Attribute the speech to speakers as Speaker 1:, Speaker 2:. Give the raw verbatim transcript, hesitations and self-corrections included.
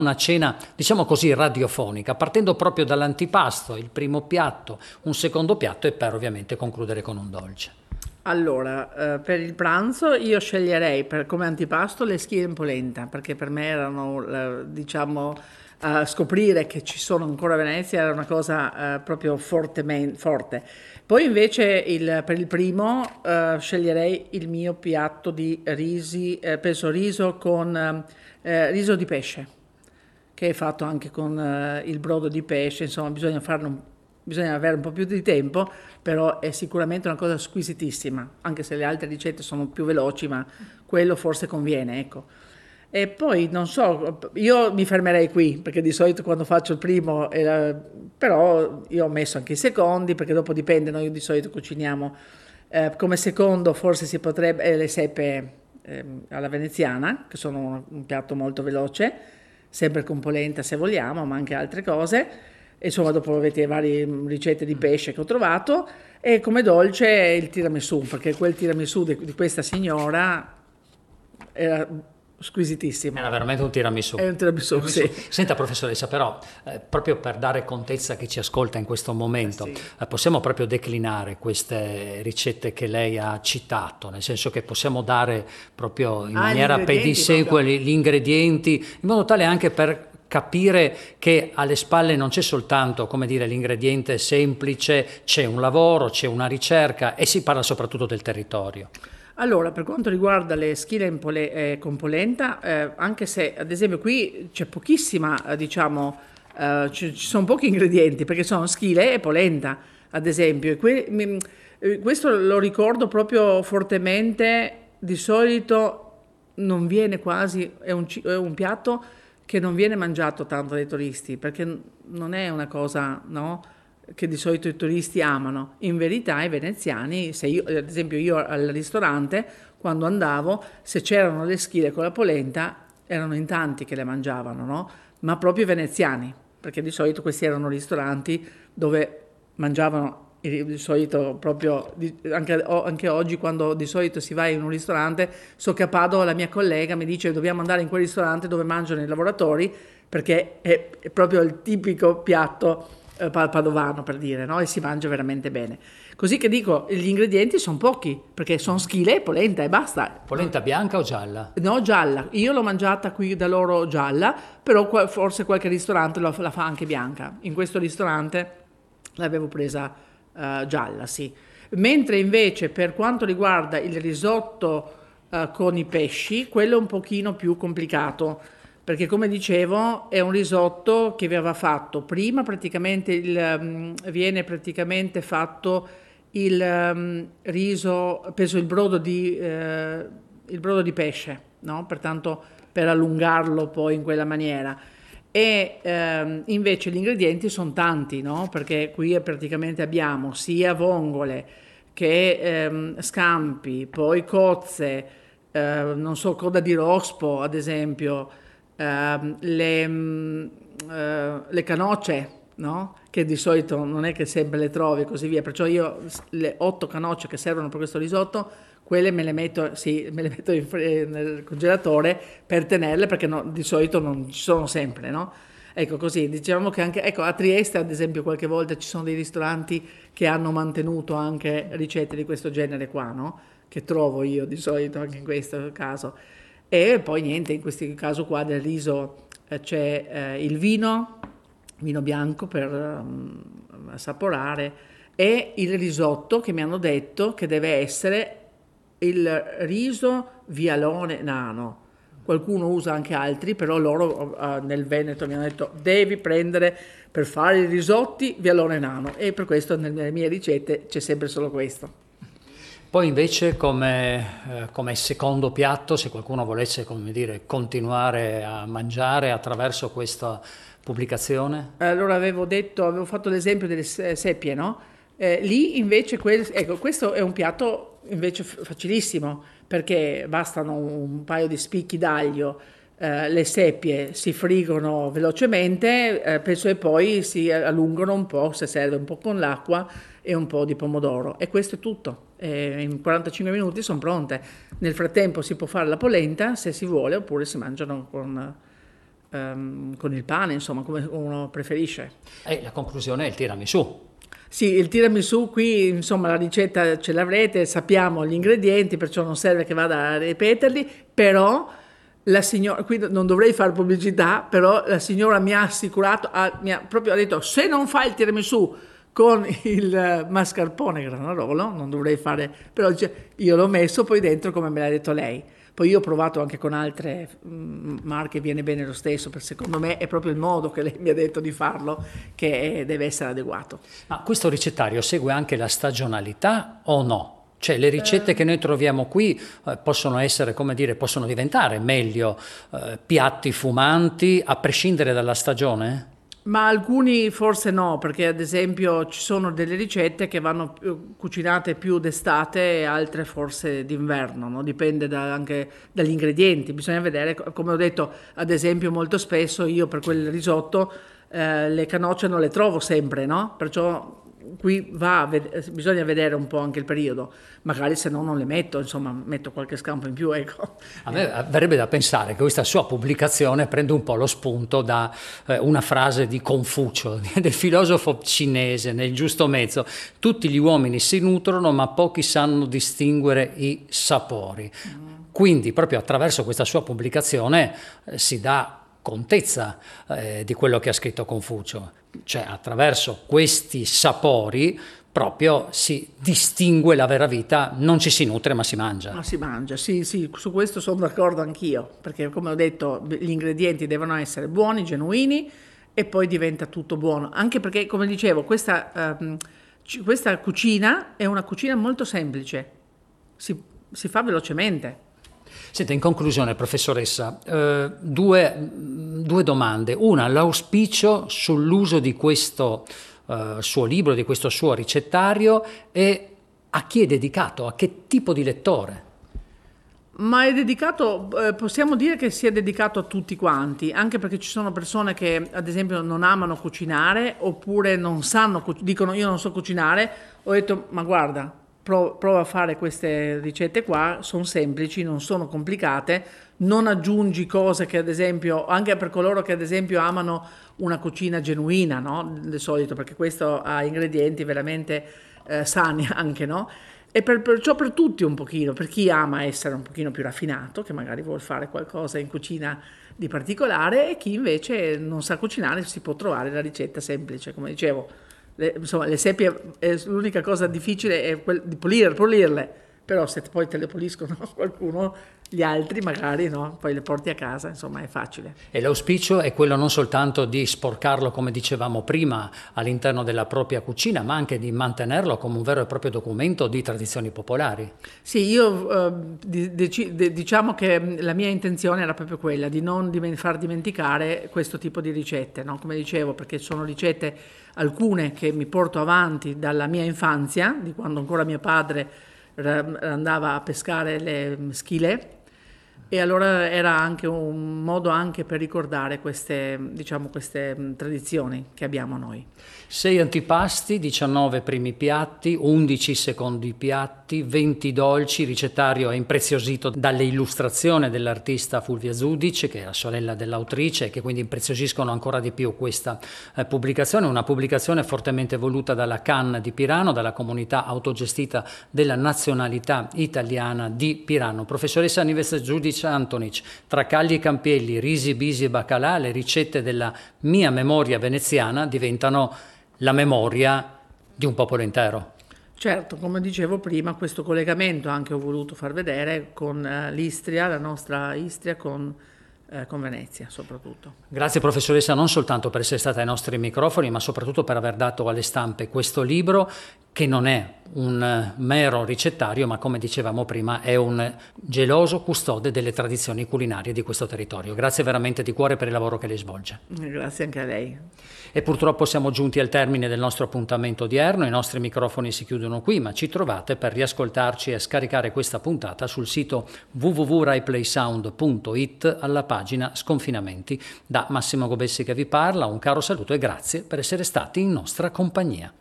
Speaker 1: Una cena, diciamo così, radiofonica, partendo proprio dall'antipasto, il primo piatto, un secondo piatto e per ovviamente concludere con un dolce.
Speaker 2: Allora, eh, per il pranzo io sceglierei per, come antipasto le schiene in polenta, perché per me erano, eh, diciamo, eh, scoprire che ci sono ancora a Venezia era una cosa eh, proprio fortemen- forte. Poi invece il- per il primo eh, sceglierei il mio piatto di risi, eh, penso riso con eh, eh, riso di pesce, che è fatto anche con eh, il brodo di pesce, insomma bisogna farlo, un- bisogna avere un po' più di tempo, però è sicuramente una cosa squisitissima, anche se le altre ricette sono più veloci, ma quello forse conviene, ecco. E poi non so, io mi fermerei qui, perché di solito quando faccio il primo, eh, però io ho messo anche i secondi, perché dopo dipende, noi di solito cuciniamo eh, come secondo forse si potrebbe, eh, le seppe ehm, alla veneziana, che sono un, un piatto molto veloce, sempre con polenta se vogliamo, ma anche altre cose. E insomma, dopo avete varie mm, ricette di pesce che ho trovato. E come dolce il tiramisù, perché quel tiramisù di, di questa signora era squisitissimo.
Speaker 1: Era veramente un
Speaker 2: È
Speaker 1: tiramisù.
Speaker 2: un tiramisù, sì.
Speaker 1: Senta professoressa, però eh, proprio per dare contezza a chi ci ascolta in questo
Speaker 2: Eh
Speaker 1: momento,
Speaker 2: sì.
Speaker 1: eh, possiamo proprio declinare queste ricette che lei ha citato, nel senso che possiamo dare proprio in
Speaker 2: Ah, gli
Speaker 1: maniera
Speaker 2: ingredienti
Speaker 1: pedissequa
Speaker 2: proprio.
Speaker 1: gli, gli ingredienti, in modo tale anche per capire che alle spalle non c'è soltanto, come dire, l'ingrediente semplice, c'è un lavoro, c'è una ricerca e si parla soprattutto del territorio.
Speaker 2: Allora, per quanto riguarda le schile in pole- eh, con polenta, eh, anche se ad esempio qui c'è pochissima, eh, diciamo, eh, ci, ci sono pochi ingredienti perché sono schile e polenta, ad esempio. E que- mi- eh, questo lo ricordo proprio fortemente, di solito non viene quasi, è un, ci- è un piatto che non viene mangiato tanto dai turisti perché n- non è una cosa, no? Che di solito i turisti amano. In verità i veneziani, se io, ad esempio io al ristorante, quando andavo, se c'erano le schile con la polenta, erano in tanti che le mangiavano, no? Ma proprio i veneziani, perché di solito questi erano ristoranti dove mangiavano di di solito proprio, di- anche, o- anche oggi quando di solito si va in un ristorante, so che a Padova la mia collega mi dice dobbiamo andare in quel ristorante dove mangiano i lavoratori perché è, è proprio il tipico piatto eh, pa- padovano per dire, no? E si mangia veramente bene. Così che dico, gli ingredienti sono pochi, perché sono schile e polenta e basta.
Speaker 1: Polenta bianca o gialla?
Speaker 2: No, gialla. Io l'ho mangiata qui da loro gialla, però qua- forse qualche ristorante lo- la fa anche bianca. In questo ristorante l'avevo presa eh, gialla, sì. Mentre invece per quanto riguarda il risotto eh, con i pesci, quello è un pochino più complicato, perché come dicevo è un risotto che aveva fatto prima praticamente il, mm, viene praticamente fatto il ehm, riso, penso il brodo di, eh, il brodo di pesce, no? Pertanto per allungarlo poi in quella maniera. E ehm, invece gli ingredienti sono tanti, no? Perché qui praticamente abbiamo sia vongole che ehm, scampi, poi cozze, eh, non so, coda di rospo ad esempio, ehm, le, mm, eh, le canocce, no? Che di solito non è che sempre le trovi e così via, perciò io s- le otto canocce che servono per questo risotto, quelle me le metto, sì, me le metto in fre- nel congelatore per tenerle perché no- di solito non ci sono sempre, no? Ecco così, diciamo che anche, ecco, a Trieste ad esempio qualche volta ci sono dei ristoranti che hanno mantenuto anche ricette di questo genere qua, no? Che trovo io di solito anche in questo caso. E poi niente, in questo caso qua del riso eh, c'è eh, il vino, vino bianco per ehm, assaporare, e il risotto che mi hanno detto che deve essere il riso vialone nano. Qualcuno usa anche altri, però loro eh, nel Veneto mi hanno detto devi prendere per fare i risotti vialone nano e per questo nelle mie ricette c'è sempre solo questo.
Speaker 1: Poi invece come, eh, come secondo piatto, se qualcuno volesse, come dire, continuare a mangiare attraverso questa pubblicazione?
Speaker 2: Allora avevo detto, avevo fatto l'esempio delle se- seppie, no? Eh, lì invece, quel- ecco, questo è un piatto invece f- facilissimo, perché bastano un paio di spicchi d'aglio, eh, le seppie si friggono velocemente, eh, penso e poi si allungano un po', se serve, un po' con l'acqua e un po' di pomodoro. E questo è tutto. Eh, in quarantacinque minuti sono pronte. Nel frattempo si può fare la polenta se si vuole, oppure si mangiano con ehm, con il pane, insomma, come uno preferisce.
Speaker 1: E la conclusione è il tiramisù.
Speaker 2: Sì, il tiramisù qui, insomma, la ricetta ce l'avrete, sappiamo gli ingredienti, perciò non serve che vada a ripeterli, però la signora, qui non dovrei fare pubblicità, però la signora mi ha assicurato, ha, mi ha proprio detto, se non fai il tiramisù con il mascarpone Granarolo, non dovrei fare, però dice, io l'ho messo poi dentro come me l'ha detto lei. Poi io ho provato anche con altre mh, marche, viene bene lo stesso, per secondo me è proprio il modo che lei mi ha detto di farlo che è, deve essere adeguato.
Speaker 1: Ma questo ricettario segue anche la stagionalità o no? Cioè le ricette eh. che noi troviamo qui eh, possono essere, come dire, possono diventare meglio eh, piatti fumanti a prescindere dalla stagione?
Speaker 2: Ma alcuni forse no, perché ad esempio ci sono delle ricette che vanno più, cucinate più d'estate e altre forse d'inverno, no? Dipende da, anche dagli ingredienti, bisogna vedere, come ho detto, ad esempio molto spesso io per quel risotto eh, le canocce non le trovo sempre, no? Perciò qui va, bisogna vedere un po' anche il periodo, magari se no non le metto, insomma metto qualche scampo in più, ecco.
Speaker 1: A me verrebbe da pensare che questa sua pubblicazione prende un po' lo spunto da eh, una frase di Confucio, del filosofo cinese, nel giusto mezzo: tutti gli uomini si nutrono ma pochi sanno distinguere i sapori. Mm. Quindi proprio attraverso questa sua pubblicazione eh, si dà contezza eh, di quello che ha scritto Confucio, cioè attraverso questi sapori proprio si distingue la vera vita, non ci si nutre ma si mangia.
Speaker 2: Ma si mangia, sì, sì, su questo sono d'accordo anch'io, perché come ho detto gli ingredienti devono essere buoni, genuini e poi diventa tutto buono, anche perché come dicevo questa, um, questa cucina è una cucina molto semplice, si, si fa velocemente.
Speaker 1: Senta, in conclusione, professoressa, eh, due, due domande. Una, l'auspicio sull'uso di questo eh, suo libro, di questo suo ricettario, e a chi è dedicato, a che tipo di lettore?
Speaker 2: Ma è dedicato, eh, possiamo dire che sia dedicato a tutti quanti, anche perché ci sono persone che ad esempio non amano cucinare oppure non sanno, dicono io non so cucinare, ho detto ma guarda, prova a fare queste ricette qua, sono semplici, non sono complicate, non aggiungi cose che ad esempio, anche per coloro che ad esempio amano una cucina genuina, no? Di solito, perché questo ha ingredienti veramente eh, sani anche, no? E per, perciò per tutti un pochino, per chi ama essere un pochino più raffinato, che magari vuol fare qualcosa in cucina di particolare, e chi invece non sa cucinare si può trovare la ricetta semplice, come dicevo. Le, insomma, le seppie, è l'unica cosa difficile è quel, di pulire, pulirle, però se poi te le puliscono qualcuno, gli altri magari no, poi le porti a casa, insomma è facile.
Speaker 1: E l'auspicio è quello non soltanto di sporcarlo, come dicevamo prima, all'interno della propria cucina, ma anche di mantenerlo come un vero e proprio documento di tradizioni popolari.
Speaker 2: Sì, io eh, di, di, diciamo che la mia intenzione era proprio quella di non dimen- far dimenticare questo tipo di ricette, no? Come dicevo, perché sono ricette alcune che mi porto avanti dalla mia infanzia, di quando ancora mio padre andava a pescare le schile, e allora era anche un modo anche per ricordare queste, diciamo, queste tradizioni che abbiamo noi.
Speaker 1: sei antipasti, diciannove primi piatti, undici secondi piatti, venti dolci. Il ricettario è impreziosito dalle illustrazioni dell'artista Fulvia Zudic, che è la sorella dell'autrice, e che quindi impreziosiscono ancora di più questa eh, pubblicazione, una pubblicazione fortemente voluta dalla Cannes di Pirano, dalla comunità autogestita della nazionalità italiana di Pirano. Professoressa Nives Zudic Antonic, tra cagli e campielli, risi, bisi e baccalà, le ricette della mia memoria veneziana diventano la memoria di un popolo intero.
Speaker 2: Certo, come dicevo prima, questo collegamento anche ho voluto far vedere con eh, l'Istria, la nostra Istria, con, eh, con Venezia soprattutto.
Speaker 1: Grazie professoressa, non soltanto per essere stata ai nostri microfoni, ma soprattutto per aver dato alle stampe questo libro, che non è un mero ricettario, ma come dicevamo prima è un geloso custode delle tradizioni culinarie di questo territorio. Grazie veramente di cuore per il lavoro che lei svolge.
Speaker 2: Grazie anche a lei.
Speaker 1: E purtroppo siamo giunti al termine del nostro appuntamento odierno, i nostri microfoni si chiudono qui, ma ci trovate per riascoltarci e scaricare questa puntata sul sito w w w punto rai play sound punto i t alla pagina Sconfinamenti. Da Massimo Gobessi che vi parla, un caro saluto e grazie per essere stati in nostra compagnia.